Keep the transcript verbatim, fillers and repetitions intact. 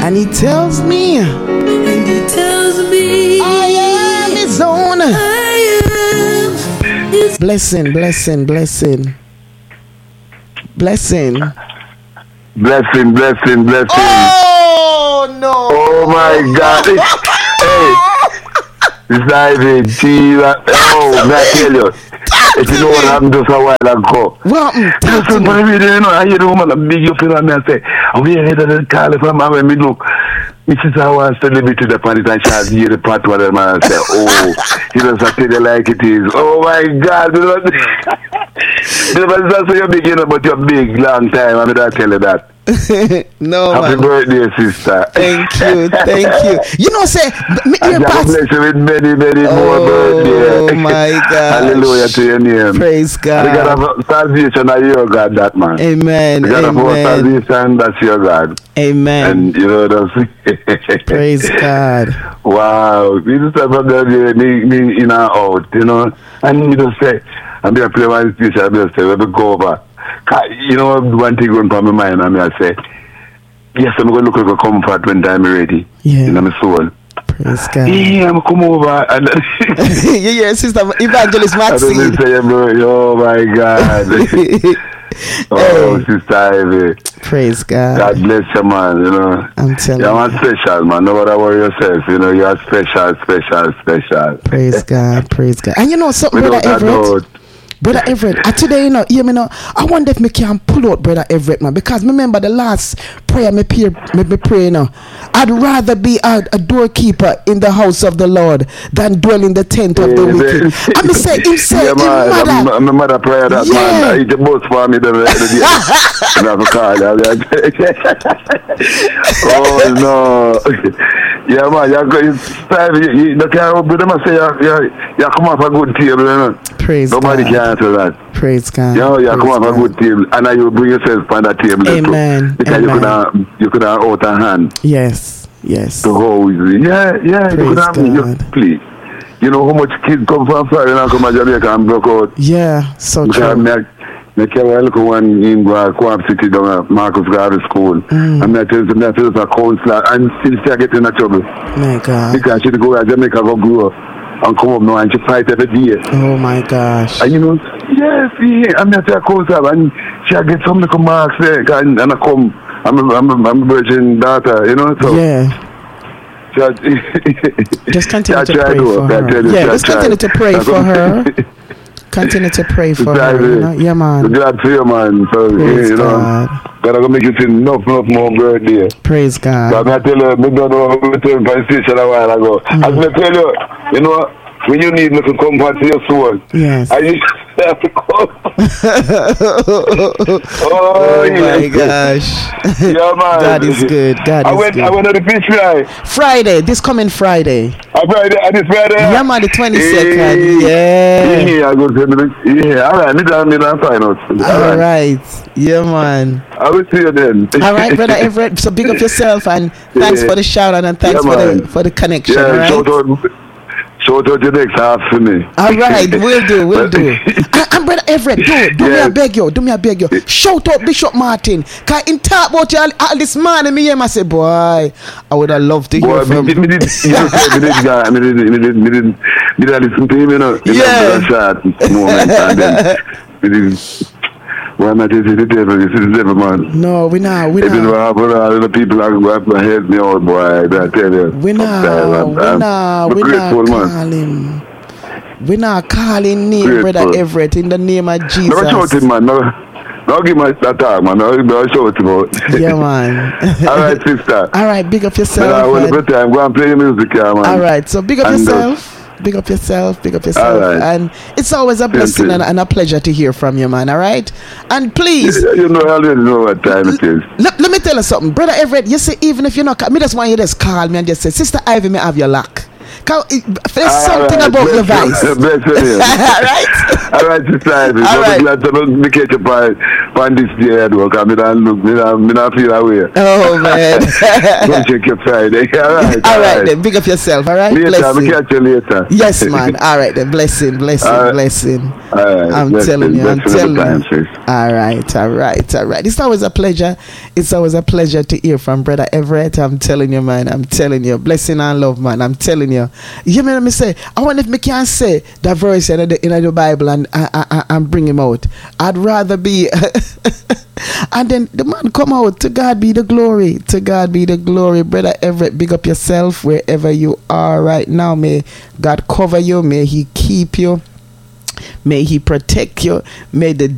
And he tells me, and he tells me, I am his own. I am his Blessing, blessing, blessing. Blessing. Blessing, blessing, blessing. Oh, no. Oh, my God. Hey. This Ivy, G. Oh, man, I tell you. If you know what happened just a while ago. What happened? Talk to Listen, me. but you know, I hear the woman a big up in me and say, oh, we heard the call from her when me look. Missus Howard celebrated the party and she has hear the part where the man say, oh, he doesn't tell you like it is. Oh my God. Never say you're big, you know, but you're big, long time. I'm not tell you that. No, Happy man. birthday, sister. Thank you, thank you. You know, say, me, And your God past- bless you with many, many more Oh, birthdays. my God. Hallelujah to your name. Praise God. The God of salvation are your God, that man. Amen. The God of our Amen. salvation, that's your God. Amen. And you know that's Praise God. Wow. We just have a me, me in and out, you know. And you just say, I'm going to play my speech, I'm going to say, let me go over. You know, one thing going from my mind, I'm going to say, yes, I'm going to look like a comfort when I'm ready. Yeah. In my soul. Praise God. Yeah, I'm come over. And yeah, yeah, Sister Evangelist I don't Maxine. say, bro, oh my God. Oh, Hey. Sister Ivy. Praise God. God bless you, man. You know, I'm telling you're you. man special, man. Nobody worry yourself. You know, you're special, special, special. Praise God. Praise God. And you know something, Without Brother a Everett? doubt. Brother Everett, uh, today, you know, hear me now. I wonder if me can pull out Brother Everett, man, because remember the last prayer me pray, me, me pray, you know. I'd rather be a, a doorkeeper in the house of the Lord than dwell in the tent of the Yeah, wicked. yeah. I me say, him say, Yeah, him man. mother. My, my mother prayer that Yeah. man. It's a boss for me. The other day. And I have a call. Oh no. Yeah, man. You're going. You, you, the car, but them say you, you come off a good table, you know. Praise Nobody God. can answer that. Praise God. You know, you Praise come off a God. good table, and then you bring yourself on that table. Amen. Because Amen. you could have, you could have out a hand. Yes. Yes. The whole, yeah, yeah. You Praise could have, you, God. please. You know how much kids come from Florida and come to Jamaica and broke out. Yeah. So Because true. me, me carry a little one in Coab City down at Marcus Garvey School. Mm. And I tell you, I tell you, a counselor, and still she get in a trouble. My God. Because she go to Jamaica, go grow up, and come up now, and she fight every day. Oh my gosh. And you know, yes, yeah, I'm not a counselor, and she get some little marks there, and, and I come, I'm a, I'm, a, I'm a virgin daughter, you know, so. Yeah. Just continue to pray for her. Yeah, just continue to pray for her. Continue to pray for her. You know? Yeah, man. Glad for you, man. So, Praise you know, God. gotta go make you feel enough, enough more birthday. Praise So God. I tell you, me don't know how to tell my station a while ago. Mm. As I tell you, you know, when you need me to comfort to your soul, Yes. I used to have to come. Oh, Oh, my yes. gosh. Yeah, man. God is good. God I is went, good. I went on the fish fry. Friday, this coming Friday. I Friday, I this Friday. Yeah, man, the twenty-second. Hey. Yeah. Yeah, I go to the, yeah, all right, me down, me down, sign out. All right. Yeah, man. I will see you then. All right, Brother Everett. So big up yourself and thanks Yeah. for the shout out and thanks Yeah, for man. the for the connection. Yeah, all right? shout out, shout out your next half for me. All right, we'll do, we'll do. And, and Brother Everett, do, do me Yeah. a beg you, do me a beg you. Shout out Bishop Martin. Cause in talk about you all, all this morning, me hear him, I say, boy, I would have loved to hear Boy, from me, me did, you know, say, me did, guy, me did, me did, me did, me did listen to him, you know, in Yeah. that shot moment, and then, me did, why am I taking the devil, you see the devil, man. No, we not, we If it not. were happen, all the people are going to help me out, boy, I tell you. We not, I'm- we I'm- not, I'm we not grateful, man. call him. We not calling name, Grateful. Brother Everett, in the name of Jesus. Never shout him, man, no, no give my attack, man, no, no shout him out. Yeah, man. All right, sister. All right, big up But I yourself. want and- to time, go and play your music here, man. All right, so big up And, uh, yourself. Big up yourself, big up yourself. All right. And it's always a blessing you. and, and a pleasure to hear from you, man. All right? And please, Yeah, you know, I already know what time it is. let, let me tell you something. Brother Everett, you say, even if you're not, me just want you to just call me and just say, Sister Ivy, may have your luck. Come, there's All something right, about your bless voice. you, bless you. Right? All right, Sister Ivy. All So right. I'm glad to me catch up on on this day at work. I mean, I look, me not, me not feel away. Oh man. Don't check your Friday. All right, All right then, big up yourself. All right, Later, blessing. we catch you later. Yes, man. All right then, blessing, blessing, All right. blessing. All right, I'm blessing, telling you, I'm blessing telling every you. time, sis. All right, all right, all right. It's always a pleasure. It's always a pleasure to hear from Brother Everett. I'm telling you, man. I'm telling you, blessing and love, man. I'm telling you. You hear me say? I wonder if me can say that verse in the, in the Bible and I, I, and bring him out. I'd rather be. And then the man come out. To God be the glory. To God be the glory. Brother Everett, big up yourself wherever you are right now. May God cover you. May He keep you. May He protect you. May the